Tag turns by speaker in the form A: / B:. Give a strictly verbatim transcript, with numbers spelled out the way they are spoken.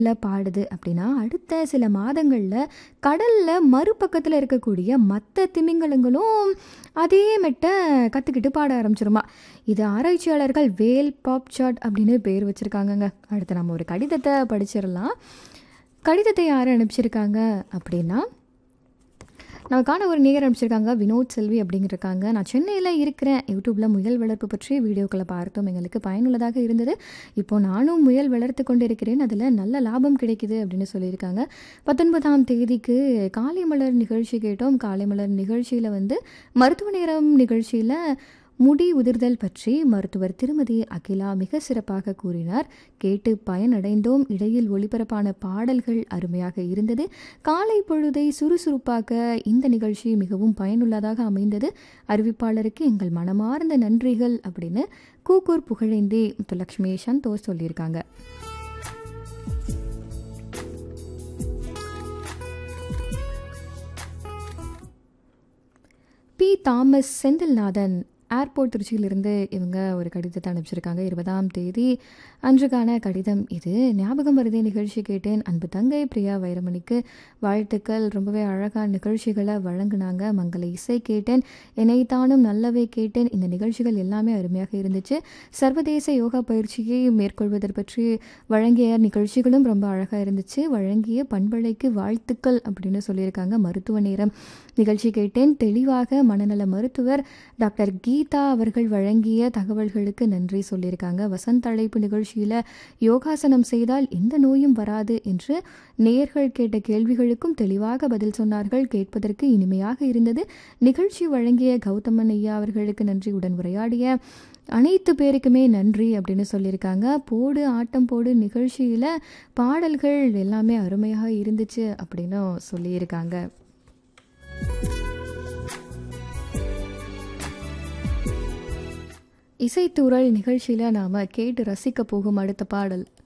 A: பாடுது அப்படின்னா அடுத்த சில மாதங்களில் கடலில் மறுபக்கத்தில் இருக்கக்கூடிய மற்ற திமிங்கலங்களும் அதே மெட்டை கற்றுக்கிட்டு பாட ஆரம்பிச்சிருமா. இது ஆராய்ச்சியாளர்கள் வேல் பாப் சாட் அப்படின்னு பேர் வச்சுருக்காங்கங்க. அடுத்து நம்ம ஒரு கடிதத்தை படிச்சிடலாம். கடிதத்தை யார் அனுப்பிச்சிருக்காங்க அப்படின்னா நமக்கான ஒரு நேயர் அனுப்பிச்சிருக்காங்க. வினோத் செல்வி அப்படிங்கிறக்காங்க. நான் சென்னையில் இருக்கிறேன். யூடியூப்பில் முயல் வளர்ப்பு பற்றி வீடியோக்களை பார்த்தோம், எங்களுக்கு பயனுள்ளதாக இருந்தது. இப்போது நானும் முயல் வளர்த்து கொண்டு இருக்கிறேன், அதில் நல்ல லாபம் கிடைக்குது அப்படின்னு சொல்லியிருக்காங்க. பத்தொன்பதாம் தேதிக்கு காலை மலர் நிகழ்ச்சி கேட்டோம். காலை மலர் நிகழ்ச்சியில் வந்து மருத்துவ நேரம் நிகழ்ச்சியில் முடி உதிர்தல் பற்றி மருத்துவர் திருமதி அகிலா மிக சிறப்பாக கூறினார். கேட்டு பயனடைந்தோம். இடையில் ஒளிபரப்பான பாடல்கள் அருமையாக இருந்தது. காலை பொழுதை சுறுசுறுப்பாக்க இந்த நிகழ்ச்சி மிகவும் பயனுள்ளதாக அமைந்தது. அறிவிப்பாளருக்கு எங்கள் மனமார்ந்த நன்றிகள் அப்படின்னு கூக்கூர் புகழேந்தி முத்துலட்சுமி சந்தோஷ் சொல்லியிருக்காங்க. பி தாமஸ் செந்தில்நாதன் ஏர்போர்ட் திருச்சியிலிருந்து இவங்க ஒரு கடிதத்தை அனுப்பிச்சிருக்காங்க. இருபதாம் தேதி அன்றுக்கான கடிதம் இது. ஞாபகம் வருதே நிகழ்ச்சி கேட்டேன். அன்பு தங்கை பிரியா வைரமணிக்கு வாழ்த்துக்கள். ரொம்பவே அழகான நிகழ்ச்சிகளை வழங்கினாங்க. மங்கள இசை கேட்டேன். என்னைத்தானும் நல்லவே கேட்டேன். இந்த நிகழ்ச்சிகள் எல்லாமே அருமையாக இருந்துச்சு. சர்வதேச யோகா பயிற்சியை மேற்கொள்வதை பற்றி வழங்கிய நிகழ்ச்சிகளும் ரொம்ப அழகாக இருந்துச்சு. வழங்கிய பண்பலைக்கு வாழ்த்துக்கள் அப்படின்னு சொல்லியிருக்காங்க. மருத்துவ நேரம் நிகழ்ச்சி கேட்டேன். தெளிவாக மனநல மருத்துவர் டாக்டர் கீதா அவர்கள் வழங்கிய தகவல்களுக்கு நன்றி சொல்லியிருக்காங்க. வசந்த் அழைப்பு நிகழ்ச்சியில் யோகாசனம் செய்தால் எந்த நோயும் வராது என்று நேயர்கள் கேட்ட கேள்விகளுக்கும் தெளிவாக பதில் சொன்னார்கள். கேட்பதற்கு இனிமையாக இருந்தது. நிகழ்ச்சி வழங்கிய கௌதமன் ஐயா அவர்களுக்கு நன்றி. உடன் உரையாடிய அனைத்து பேருக்குமே நன்றி அப்படின்னு சொல்லியிருக்காங்க. போடு ஆட்டம் போடு நிகழ்ச்சியில் பாடல்கள் எல்லாமே அருமையாக இருந்துச்சு அப்படின்னு சொல்லியிருக்காங்க. இசைத்தூரல் நிகழ்ச்சியில் நாம் கேட்டு ரசிக்க போகும் அடுத்த பாடல்